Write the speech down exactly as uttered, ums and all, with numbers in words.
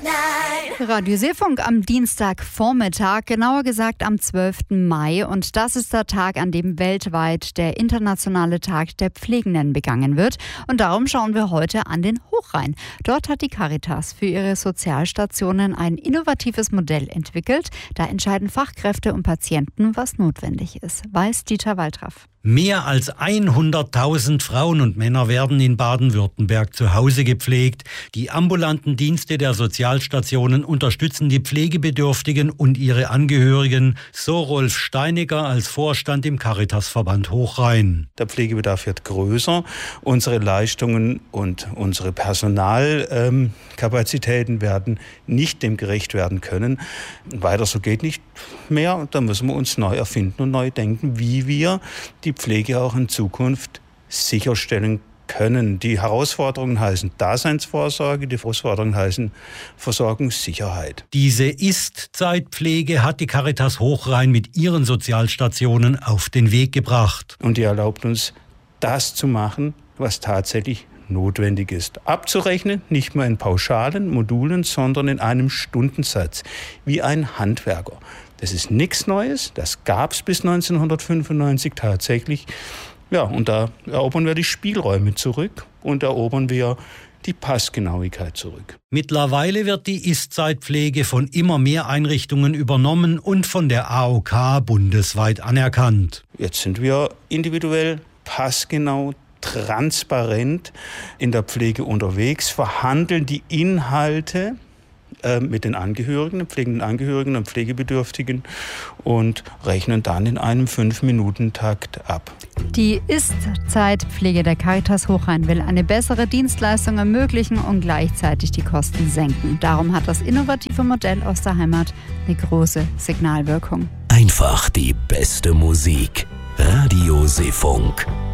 Radio Seefunk am Dienstagvormittag, genauer gesagt am zwölften Mai. Und das ist der Tag, an dem weltweit der internationale Tag der Pflegenden begangen wird. Und darum schauen wir heute an den Hochrhein. Dort hat die Caritas für ihre Sozialstationen ein innovatives Modell entwickelt. Da entscheiden Fachkräfte und Patienten, was notwendig ist, weiß Dieter Waltraff. Mehr als hunderttausend Frauen und Männer werden in Baden-Württemberg zu Hause gepflegt. Die ambulanten Dienste der Sozialstationen unterstützen die Pflegebedürftigen und ihre Angehörigen, so Rolf Steiniger als Vorstand im Caritasverband Hochrhein. Der Pflegebedarf wird größer. Unsere Leistungen und unsere Personalkapazitäten ähm, werden nicht dem gerecht werden können. Weiter so geht nicht mehr. Da müssen wir uns neu erfinden und neu denken, wie wir die Pflege auch in Zukunft sicherstellen können. Die Herausforderungen heißen Daseinsvorsorge, die Herausforderungen heißen Versorgungssicherheit. Diese Ist-Zeitpflege hat die Caritas Hochrhein mit ihren Sozialstationen auf den Weg gebracht. Und die erlaubt uns, das zu machen, was tatsächlich notwendig ist. Abzurechnen, nicht mehr in pauschalen Modulen, sondern in einem Stundensatz, wie ein Handwerker. Das ist nichts Neues, das gab es bis neunzehnhundertfünfundneunzig tatsächlich. Ja, und da erobern wir die Spielräume zurück und erobern wir die Passgenauigkeit zurück. Mittlerweile wird die Ist-Zeitpflege von immer mehr Einrichtungen übernommen und von der A O K bundesweit anerkannt. Jetzt sind wir individuell, passgenau, transparent in der Pflege unterwegs, verhandeln die Inhalte mit den Angehörigen, den pflegenden Angehörigen und Pflegebedürftigen und rechnen dann in einem fünf-Minuten-Takt ab. Die Ist-Zeitpflege der Caritas Hochrhein will eine bessere Dienstleistung ermöglichen und gleichzeitig die Kosten senken. Darum hat das innovative Modell aus der Heimat eine große Signalwirkung. Einfach die beste Musik. Radio Seefunk.